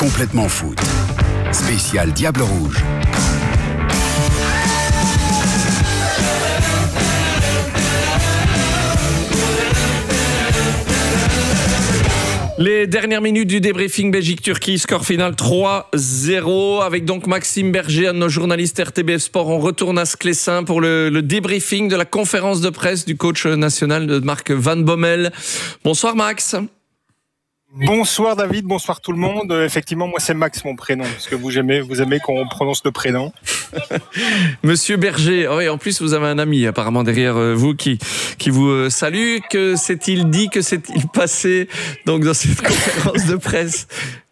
complètement foot. Spécial Diable Rouge. Les dernières minutes du débriefing Belgique-Turquie, score final 3-0, avec donc Maxime Berger, un de nos journalistes RTBF Sport. On retourne à Sclessin pour le débriefing de la conférence de presse du coach national de Mark Van Bommel. Bonsoir Max. Bonsoir David, bonsoir tout le monde. Effectivement, moi c'est Max mon prénom, parce que vous aimez qu'on prononce le prénom. Monsieur Berger, oui, en plus vous avez un ami apparemment derrière vous qui vous salue. Que s'est-il dit, que s'est-il passé donc dans cette conférence de presse?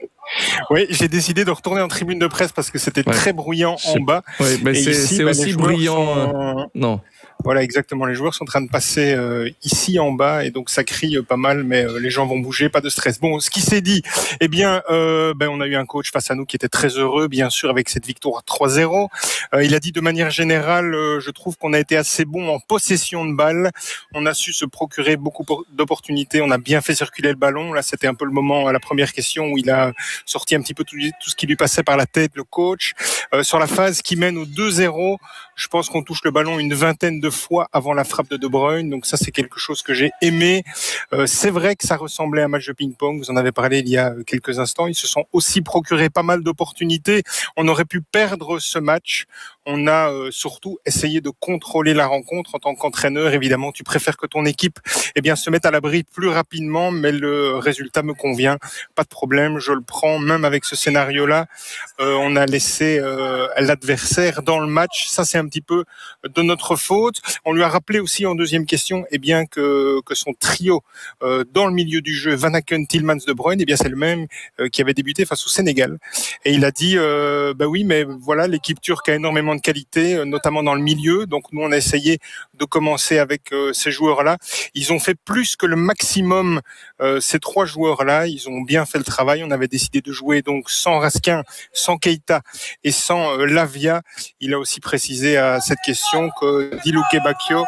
Oui, j'ai décidé de retourner en tribune de presse parce que c'était très bruyant en bas. Oui, mais c'est aussi bruyant. Non. Voilà, exactement. Les joueurs sont en train de passer ici en bas et donc ça crie pas mal, mais les gens vont bouger, pas de stress. Bon, ce qui s'est dit, eh bien, on a eu un coach face à nous qui était très heureux, bien sûr, avec cette victoire 3-0. Il a dit de manière générale, je trouve qu'on a été assez bon en possession de balle. On a su se procurer beaucoup d'opportunités. On a bien fait circuler le ballon. Là, c'était un peu le moment à la première question où il a sorti un petit peu tout ce qui lui passait par la tête, le coach. Sur la phase qui mène au 2-0, je pense qu'on touche le ballon une vingtaine de fois avant la frappe de De Bruyne, donc ça c'est quelque chose que j'ai aimé. C'est vrai que ça ressemblait à un match de ping-pong, vous en avez parlé il y a quelques instants. Ils se sont aussi procuré pas mal d'opportunités. On aurait pu perdre ce match. On a surtout essayé de contrôler la rencontre. En tant qu'entraîneur, évidemment, tu préfères que ton équipe se mette à l'abri plus rapidement, mais le résultat me convient. Pas de problème, je le prends. Même avec ce scénario-là, on a laissé l'adversaire dans le match. Ça, c'est un petit peu de notre faute. On lui a rappelé aussi en deuxième question que son trio dans le milieu du jeu, Van Aken, Tielemans, De Bruyne, c'est le même qui avait débuté face au Sénégal. Et il a dit oui, mais voilà, l'équipe turque a énormément de qualité, notamment dans le milieu. Donc nous, on a essayé de commencer avec ces joueurs-là. Ils ont fait plus que le maximum, ces trois joueurs-là. Ils ont bien fait le travail. On avait décidé de jouer donc sans Raskin, sans Keita et sans Lavia. Il a aussi précisé à cette question que Diluke Bacchio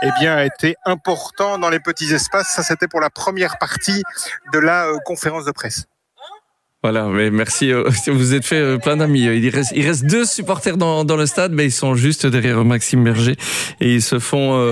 a été important dans les petits espaces. Ça, c'était pour la première partie de la conférence de presse. Voilà, mais merci. Vous êtes fait plein d'amis. Il reste deux supporters dans le stade, mais ils sont juste derrière Maxime Berger et ils se font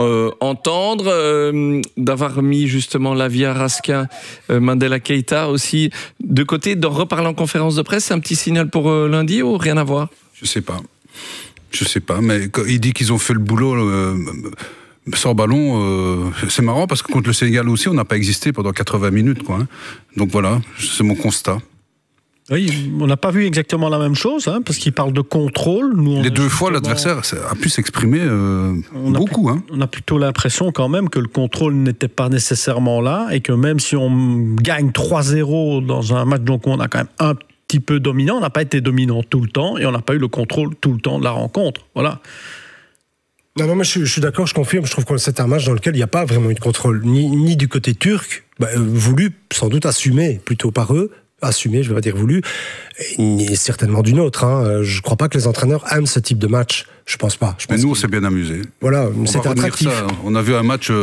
entendre. D'avoir mis justement Lavia, Raskin, Mandela Keita aussi de côté, de reparler en conférence de presse, c'est un petit signal pour lundi ou rien à voir? Je sais pas, mais il dit qu'ils ont fait le boulot sans ballon. C'est marrant parce que contre le Sénégal aussi, on n'a pas existé pendant 80 minutes, quoi. Donc voilà, c'est mon constat. Oui, on n'a pas vu exactement la même chose, parce qu'il parle de contrôle. Nous, les deux fois, l'adversaire a pu s'exprimer beaucoup. On a plutôt l'impression quand même que le contrôle n'était pas nécessairement là et que même si on gagne 3-0 dans un match, donc on a quand même un petit peu dominant, on n'a pas été dominant tout le temps et on n'a pas eu le contrôle tout le temps de la rencontre. Voilà. Non, mais je suis d'accord, je confirme. Je trouve que c'est un match dans lequel il n'y a pas vraiment eu de contrôle, ni du côté turc, voulu, sans doute assumé plutôt par eux, assumé, je vais pas dire voulu, ni certainement d'une autre. Je crois pas que les entraîneurs aiment ce type de match. Je pense pas. Mais nous, on s'est bien amusés. Voilà, c'était attractif. On a vu un match.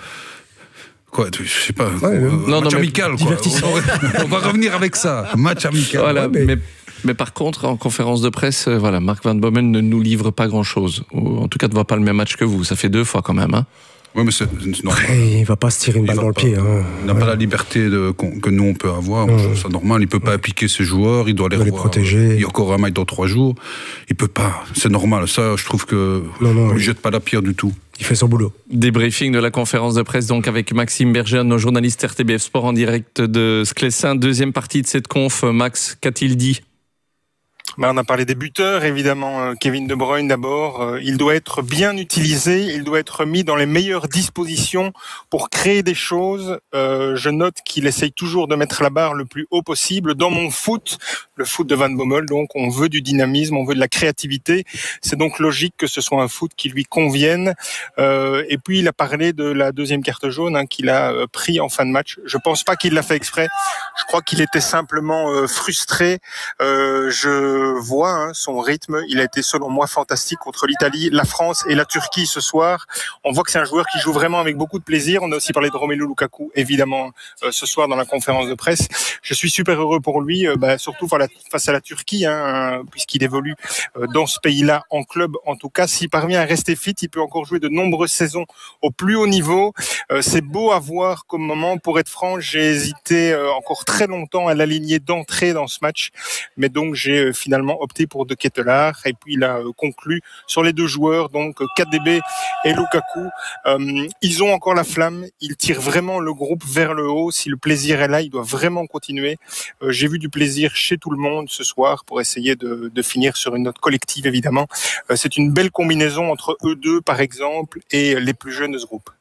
Je sais pas. Match amical, quoi. On va revenir avec ça. Match amical. Voilà, mais par contre, en conférence de presse, Mark Van Bommel ne nous livre pas grand-chose. Ou en tout cas, ne voit pas le même match que vous. Ça fait 2 fois quand même. Oui, mais c'est normal. Il va pas se tirer une balle dans le pied. Il n'a pas la liberté que nous, on peut avoir. C'est normal. Il peut pas appliquer ses joueurs. Il doit les protéger. Il y a encore un match dans 3 jours. Il peut pas. C'est normal. Ça, je trouve que on lui jette pas la pierre du tout. Il fait son boulot. Débriefing de la conférence de presse donc avec Maxime Berger, un de nos journalistes RTBF Sport en direct de Sclessin. Deuxième partie de cette conf. Max, qu'a-t-il dit? On a parlé des buteurs, évidemment. Kevin De Bruyne d'abord. Il doit être bien utilisé, il doit être mis dans les meilleures dispositions pour créer des choses. Je note qu'il essaye toujours de mettre la barre le plus haut possible. Dans mon foot, le foot de Van Bommel, donc on veut du dynamisme, on veut de la créativité. C'est donc logique que ce soit un foot qui lui convienne. Et puis il a parlé de la deuxième carte jaune qu'il a pris en fin de match. Je pense pas qu'il l'a fait exprès. Je crois qu'il était simplement frustré. le voit, son rythme, il a été selon moi fantastique contre l'Italie, la France et la Turquie ce soir. On voit que c'est un joueur qui joue vraiment avec beaucoup de plaisir. On a aussi parlé de Romelu Lukaku, évidemment, ce soir dans la conférence de presse. Je suis super heureux pour lui, surtout face à la Turquie, puisqu'il évolue dans ce pays-là, en club en tout cas. S'il parvient à rester fit, il peut encore jouer de nombreuses saisons au plus haut niveau. C'est beau à voir comme moment. Pour être franc, j'ai hésité encore très longtemps à l'aligner d'entrée dans ce match, mais donc j'ai finalement opté pour De Ketelaere, et puis il a conclu sur les deux joueurs, donc KDB et Lukaku. Ils ont encore la flamme, ils tirent vraiment le groupe vers le haut. Si le plaisir est là, il doit vraiment continuer. J'ai vu du plaisir chez tout le monde ce soir pour essayer de finir sur une note collective, évidemment. C'est une belle combinaison entre eux deux, par exemple, et les plus jeunes de ce groupe.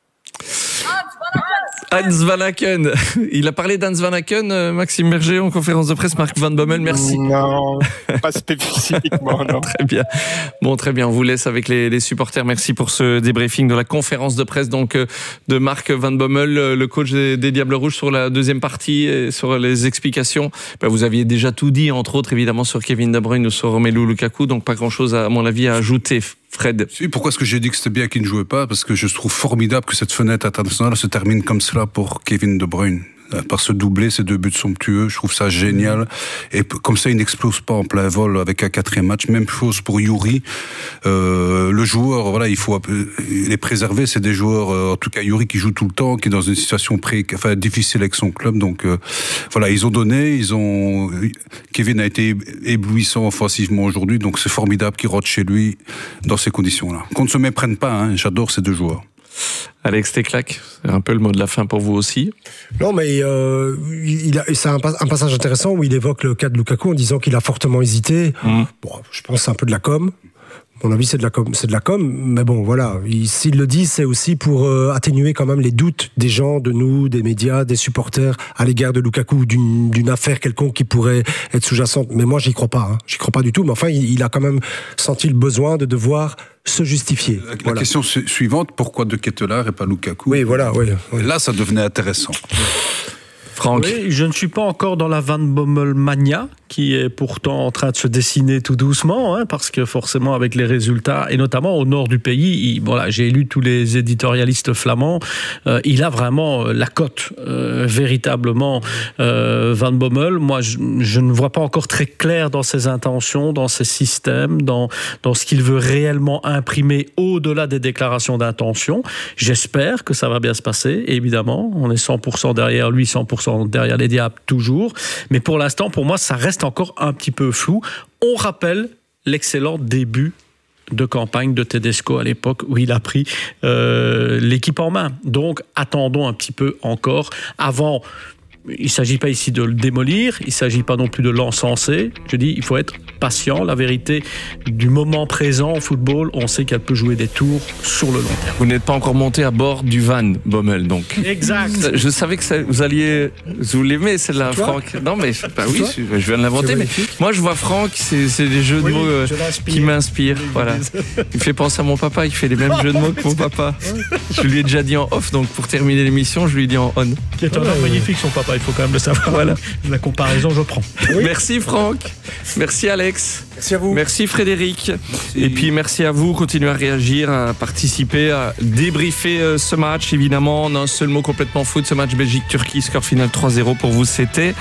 Hans Van Aken. Il a parlé d'Hans Van Aken, Maxime Berger, en conférence de presse. Marc Van Bommel, merci. Non, pas spécifiquement, non. Très bien. Bon, très bien. On vous laisse avec les supporters. Merci pour ce débriefing de la conférence de presse donc de Marc Van Bommel, le coach des Diables Rouges, sur la deuxième partie et sur les explications. Vous aviez déjà tout dit, entre autres, évidemment, sur Kevin De Bruyne ou sur Romelu Lukaku. Donc, pas grand-chose, à mon avis, à ajouter. Fred. Si, pourquoi est-ce que j'ai dit que c'était bien qu'il ne jouait pas? Parce que je trouve formidable que cette fenêtre internationale se termine comme cela pour Kevin De Bruyne. Par ce doublé, ces 2 buts somptueux, je trouve ça génial. Et comme ça, il n'explose pas en plein vol avec un 4e match. Même chose pour Youri. Le joueur, voilà, il faut les préserver. C'est des joueurs, en tout cas Youri, qui joue tout le temps, qui est dans une situation difficile avec son club. Donc voilà, ils ont donné, Kevin a été éblouissant offensivement aujourd'hui, donc c'est formidable qu'il rentre chez lui dans ces conditions-là. Qu'on ne se méprenne pas, j'adore ces 2 joueurs. Alex Teclac, c'est un peu le mot de la fin pour vous aussi. Non, mais c'est un passage intéressant où il évoque le cas de Lukaku en disant qu'il a fortement hésité. Bon, je pense que c'est un peu de la com. À mon avis, c'est de la com, mais bon, voilà. S'il le dit, c'est aussi pour atténuer quand même les doutes des gens, de nous, des médias, des supporters à l'égard de Lukaku, d'une affaire quelconque qui pourrait être sous-jacente. Mais moi, j'y crois pas. J'y crois pas du tout. Mais enfin, il a quand même senti le besoin de devoir se justifier. La question suivante, pourquoi De Ketelaere et pas Lukaku? Oui, voilà. Oui. Là, ça devenait intéressant. Franck. Oui, je ne suis pas encore dans la Van Bommel mania, qui est pourtant en train de se dessiner tout doucement, parce que forcément avec les résultats, et notamment au nord du pays, j'ai lu tous les éditorialistes flamands, il a vraiment la cote, véritablement, Van Bommel. Moi, je ne vois pas encore très clair dans ses intentions, dans ses systèmes, dans ce qu'il veut réellement imprimer au-delà des déclarations d'intention. J'espère que ça va bien se passer, évidemment. On est 100% derrière lui, 100% derrière les Diables, toujours. Mais pour l'instant, pour moi, ça reste encore un petit peu flou. On rappelle l'excellent début de campagne de Tedesco à l'époque où il a pris l'équipe en main. Donc, attendons un petit peu encore avant. Il ne s'agit pas ici de le démolir, il ne s'agit pas non plus de l'encenser. Je dis, il faut être patient. La vérité du moment présent au football, on sait qu'elle peut jouer des tours sur le long terme. Vous n'êtes pas encore monté à bord du Van Bommel, donc. Exact. Je savais que vous l'aimez, celle-là, Franck. Non, mais oui, je viens de l'inventer. Mais moi, je vois Franck, c'est des jeux de mots qui m'inspirent. Voilà. Il fait penser à mon papa, il fait les mêmes jeux de mots que mon papa. Je lui ai déjà dit en off, donc pour terminer l'émission, je lui ai dit en on. Qui est un homme magnifique, son papa. Il faut quand même le savoir. Voilà. La comparaison, je prends. Oui. Merci Franck. Merci Alex. Merci à vous. Merci Frédéric. Merci. Et puis merci à vous. Continuez à réagir, à participer, à débriefer ce match. Évidemment, en un seul mot complètement foot, ce match Belgique-Turquie, score final 3-0 pour vous. C'était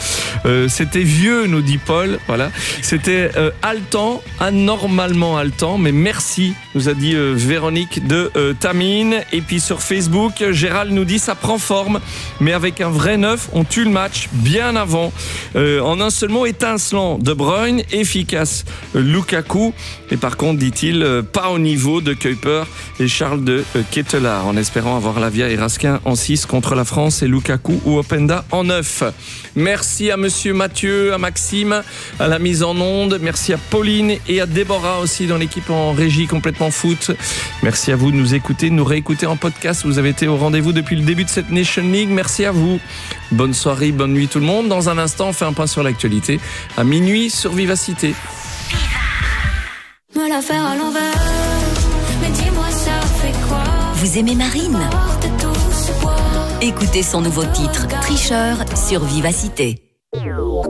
vieux, nous dit Paul. Voilà. C'était haletant, anormalement haletant. Mais merci, nous a dit Véronique de Tamine. Et puis sur Facebook, Gérald nous dit ça prend forme, mais avec un vrai neuf, on tue le match bien avant. En un seul mot, étincelant. De Bruyne, efficace. Lukaku, et par contre, dit-il, pas au niveau de Kuiper et Charles de Ketelaere, en espérant avoir Lavia et Raskin en 6 contre la France et Lukaku ou Openda en 9. Merci à monsieur Mathieu, à Maxime, à la mise en onde. Merci à Pauline et à Déborah aussi dans l'équipe en régie complètement foot. Merci à vous de nous écouter, de nous réécouter en podcast. Vous avez été au rendez-vous depuis le début de cette Nation League. Merci à vous. Bonne soirée, bonne nuit tout le monde. Dans un instant, on fait un point sur l'actualité. À minuit sur Vivacité. Me la faire à l'envers, mais dis-moi ça fait quoi? Vous aimez Marine? Écoutez son nouveau titre, Tricheur, sur Vivacité.